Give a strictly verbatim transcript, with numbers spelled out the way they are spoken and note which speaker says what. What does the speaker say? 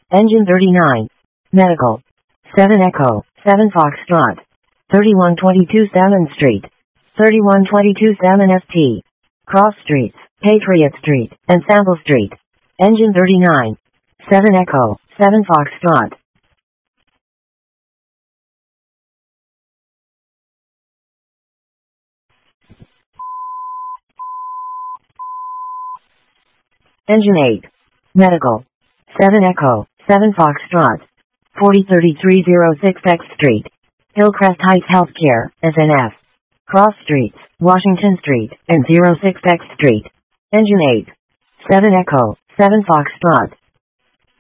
Speaker 1: Engine thirty-nine. Medical. seven Echo, seven Foxtrot. thirty-one twenty-two Salmon Street. thirty-one twenty-two Salmon S T. Cross Streets, Patriot Street, and Sample Street. Engine thirty-nine. seven Echo, seven Foxtrot. Engine eight. Medical. seven Echo, seven Foxtrot. forty thirty-three oh six X Street. Hillcrest Heights Healthcare, S N F. Cross Streets, Washington Street, and oh six X Street. Engine eight. seven Echo, seven Foxtrot.